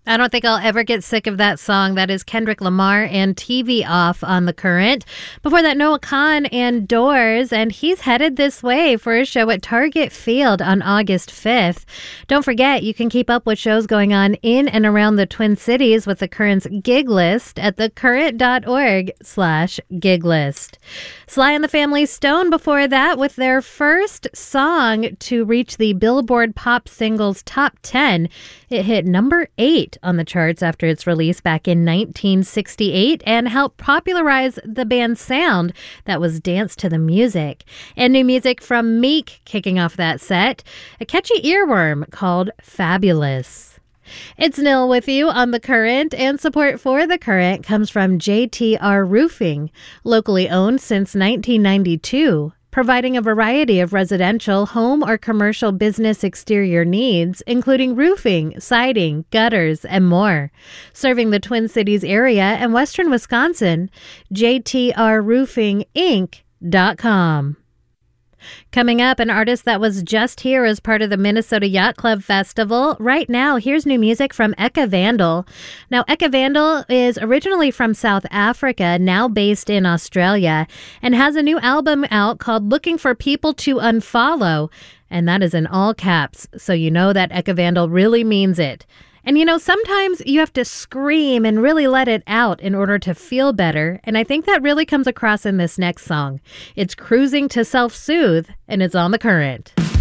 I don't think I'll ever get sick of that song. That is Kendrick Lamar and TV Off on The Current. Before that, Noah Kahan and Doors, and he's headed this way for a show at Target Field on August 5th. Don't forget, you can keep up with shows going on in and around the Twin Cities with The Current's gig list at thecurrent.org/gig list. Sly and the Family Stone before that with their first song to reach the Billboard Pop Singles Top 10. It hit number 8 on the charts after its release back in 1968 and helped popularize the band's sound that was dance to the music. And new music from Meek kicking off that set, a catchy earworm called Fabulous. It's Nil with you on The Current, and support for The Current comes from JTR Roofing, locally owned since 1992. Providing a variety of residential, home, or commercial business exterior needs, including roofing, siding, gutters, and more. Serving the Twin Cities area and western Wisconsin, jtrroofinginc.com. Coming up, an artist that was just here as part of the Minnesota Yacht Club Festival. Right now, here's new music from Eka Vandal. Now, Eka Vandal is originally from South Africa, now based in Australia, and has a new album out called Looking for People to Unfollow. And that is in all caps, so you know that Eka Vandal really means it. And you know, sometimes you have to scream and really let it out in order to feel better. And I think that really comes across in this next song. It's Cruising to Self-Soothe, and it's on The Current.